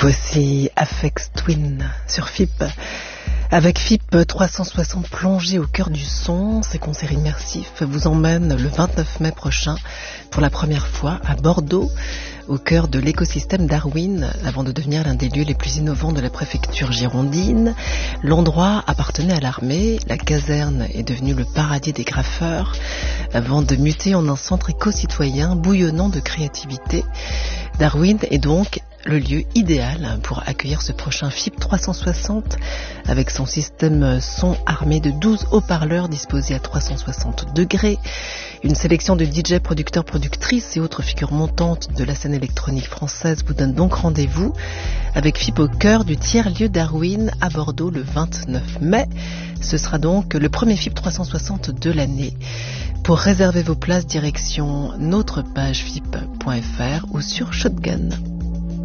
Voici Aphex Twin sur FIP. Avec FIP 360 plongé au cœur du son, ces concerts immersifs vous emmènent le 29 mai prochain pour la première fois à Bordeaux, au cœur de l'écosystème Darwin, avant de devenir l'un des lieux les plus innovants de la préfecture girondine. L'endroit appartenait à l'armée, la caserne est devenue le paradis des graffeurs, avant de muter en un centre éco-citoyen bouillonnant de créativité. Darwin est donc le lieu idéal pour accueillir ce prochain FIP 360 avec son système son armé de 12 haut-parleurs disposés à 360 degrés. Une sélection de DJ, producteurs, productrices et autres figures montantes de la scène électronique française vous donne donc rendez-vous avec FIP au cœur du tiers-lieu Darwin à Bordeaux le 29 mai. Ce sera donc le premier FIP 360 de l'année. Pour réserver vos places, direction notre page fip.fr ou sur Shotgun.